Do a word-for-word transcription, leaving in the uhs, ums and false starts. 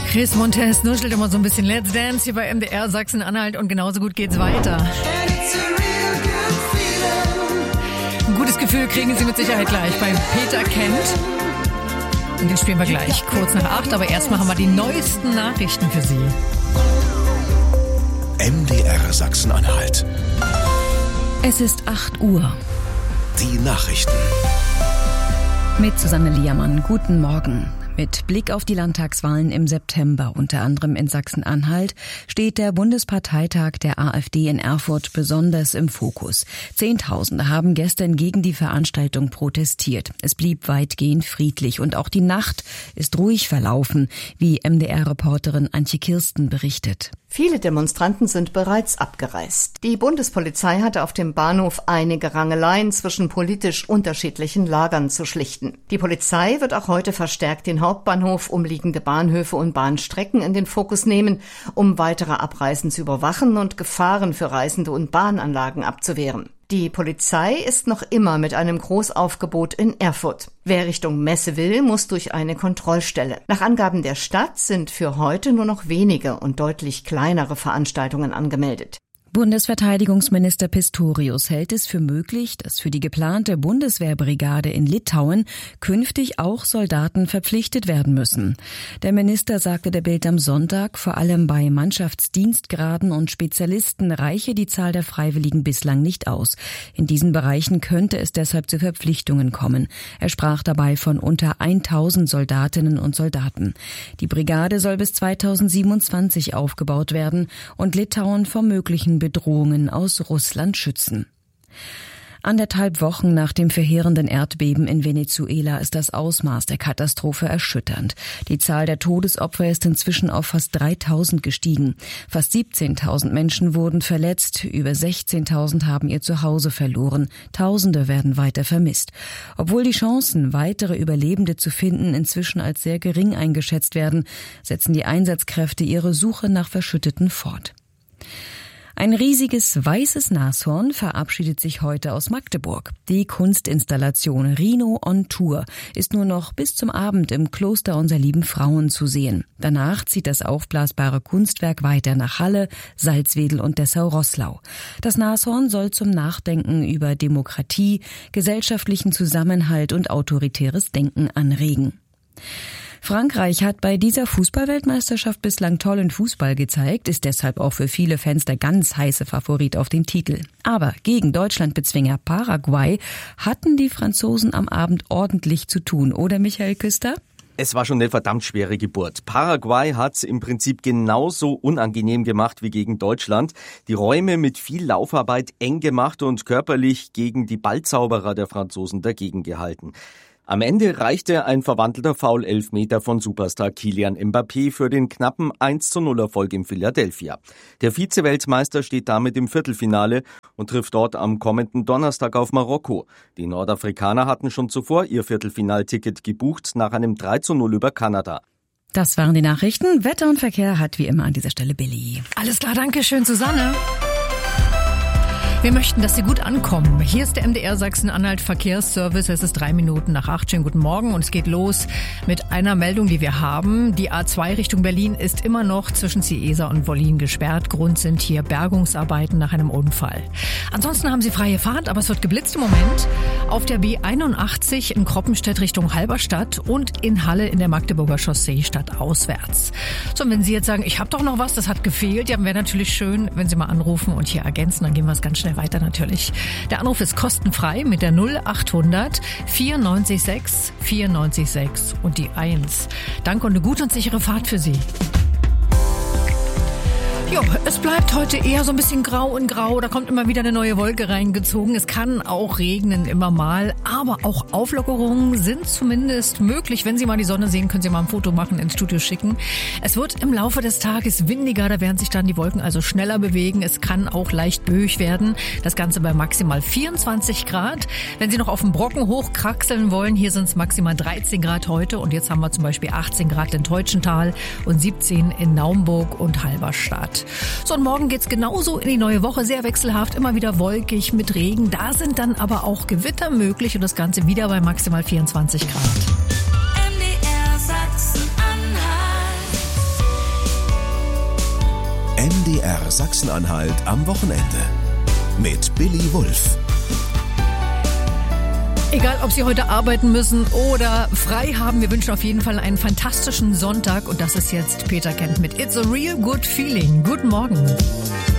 Chris Montez nuschelt immer so ein bisschen Let's Dance hier bei M D R Sachsen-Anhalt und genauso gut geht's weiter. Ein gutes Gefühl kriegen Sie mit Sicherheit gleich bei Peter Kent. Und den spielen wir gleich kurz nach acht, aber erst machen wir die neuesten Nachrichten für Sie. M D R Sachsen-Anhalt. Es ist acht Uhr. Die Nachrichten. Mit Susanne Liermann. Guten Morgen. Mit Blick auf die Landtagswahlen im September, unter anderem in Sachsen-Anhalt, steht der Bundesparteitag der AfD in Erfurt besonders im Fokus. Zehntausende haben gestern gegen die Veranstaltung protestiert. Es blieb weitgehend friedlich und auch die Nacht ist ruhig verlaufen, wie M D R-Reporterin Antje Kirsten berichtet. Viele Demonstranten sind bereits abgereist. Die Bundespolizei hatte auf dem Bahnhof einige Rangeleien zwischen politisch unterschiedlichen Lagern zu schlichten. Die Polizei wird auch heute verstärkt den Hauptbahnhof, umliegende Bahnhöfe und Bahnstrecken in den Fokus nehmen, um weitere Abreisen zu überwachen und Gefahren für Reisende und Bahnanlagen abzuwehren. Die Polizei ist noch immer mit einem Großaufgebot in Erfurt. Wer Richtung Messe will, muss durch eine Kontrollstelle. Nach Angaben der Stadt sind für heute nur noch wenige und deutlich kleinere Veranstaltungen angemeldet. Bundesverteidigungsminister Pistorius hält es für möglich, dass für die geplante Bundeswehrbrigade in Litauen künftig auch Soldaten verpflichtet werden müssen. Der Minister sagte der Bild am Sonntag, vor allem bei Mannschaftsdienstgraden und Spezialisten reiche die Zahl der Freiwilligen bislang nicht aus. In diesen Bereichen könnte es deshalb zu Verpflichtungen kommen. Er sprach dabei von unter tausend Soldatinnen und Soldaten. Die Brigade soll bis zweitausendsiebenundzwanzig aufgebaut werden und Litauen vor möglichen Bedrohungen aus Russland schützen. Anderthalb Wochen nach dem verheerenden Erdbeben in Venezuela ist das Ausmaß der Katastrophe erschütternd. Die Zahl der Todesopfer ist inzwischen auf fast dreitausend gestiegen. Fast siebzehntausend Menschen wurden verletzt, über sechzehntausend haben ihr Zuhause verloren, Tausende werden weiter vermisst. Obwohl die Chancen, weitere Überlebende zu finden, inzwischen als sehr gering eingeschätzt werden, setzen die Einsatzkräfte ihre Suche nach Verschütteten fort. Ein riesiges weißes Nashorn verabschiedet sich heute aus Magdeburg. Die Kunstinstallation Rhino on Tour ist nur noch bis zum Abend im Kloster Unser Lieben Frauen zu sehen. Danach zieht das aufblasbare Kunstwerk weiter nach Halle, Salzwedel und Dessau-Roßlau. Das Nashorn soll zum Nachdenken über Demokratie, gesellschaftlichen Zusammenhalt und autoritäres Denken anregen. Frankreich hat bei dieser Fußballweltmeisterschaft bislang tollen Fußball gezeigt, ist deshalb auch für viele Fans der ganz heiße Favorit auf den Titel. Aber gegen Deutschlandbezwinger Paraguay hatten die Franzosen am Abend ordentlich zu tun, oder Michael Küster? Es war schon eine verdammt schwere Geburt. Paraguay hat's im Prinzip genauso unangenehm gemacht wie gegen Deutschland. Die Räume mit viel Laufarbeit eng gemacht und körperlich gegen die Ballzauberer der Franzosen dagegen gehalten. Am Ende reichte ein verwandelter Foul-Elfmeter von Superstar Kylian Mbappé für den knappen eins zu null Erfolg in Philadelphia. Der Vize-Weltmeister steht damit im Viertelfinale und trifft dort am kommenden Donnerstag auf Marokko. Die Nordafrikaner hatten schon zuvor ihr Viertelfinalticket gebucht nach einem drei zu null über Kanada. Das waren die Nachrichten. Wetter und Verkehr hat wie immer an dieser Stelle Billy. Alles klar, danke schön, Susanne. Wir möchten, dass Sie gut ankommen. Hier ist der M D R Sachsen-Anhalt Verkehrsservice. Es ist drei Minuten nach acht. Schönen guten Morgen und es geht los mit einer Meldung, die wir haben. Die A zwei Richtung Berlin ist immer noch zwischen Ciesa und Wollin gesperrt. Grund sind hier Bergungsarbeiten nach einem Unfall. Ansonsten haben Sie freie Fahrt, aber es wird geblitzt im Moment auf der B einundachtzig in Kroppenstedt Richtung Halberstadt und in Halle in der Magdeburger Chaussee stadtauswärts. So, und wenn Sie jetzt sagen, ich habe doch noch was, das hat gefehlt, ja, wäre natürlich schön, wenn Sie mal anrufen und hier ergänzen, dann gehen wir es ganz schnell weiter natürlich. Der Anruf ist kostenfrei mit der null achthundert vierundneunzig sechs vierundneunzig sechs und die eins. Danke und eine gute und sichere Fahrt für Sie. Jo, es bleibt heute eher so ein bisschen grau und grau. Da kommt immer wieder eine neue Wolke reingezogen. Es kann auch regnen immer mal. Aber auch Auflockerungen sind zumindest möglich. Wenn Sie mal die Sonne sehen, können Sie mal ein Foto machen, ins Studio schicken. Es wird im Laufe des Tages windiger. Da werden sich dann die Wolken also schneller bewegen. Es kann auch leicht böig werden. Das Ganze bei maximal vierundzwanzig Grad. Wenn Sie noch auf dem Brocken hochkraxeln wollen, hier sind es maximal dreizehn Grad heute. Und jetzt haben wir zum Beispiel achtzehn Grad in Teutschenthal und siebzehn in Naumburg und Halberstadt. So, und morgen geht's genauso in die neue Woche, sehr wechselhaft, immer wieder wolkig mit Regen. Da sind dann aber auch Gewitter möglich und das Ganze wieder bei maximal vierundzwanzig Grad. M D R Sachsen-Anhalt R Sachsen-Anhalt am Wochenende mit Billy Wulff. Egal, ob Sie heute arbeiten müssen oder frei haben, wir wünschen auf jeden Fall einen fantastischen Sonntag. Und das ist jetzt Peter Kent mit It's a Real Good Feeling. Guten Morgen.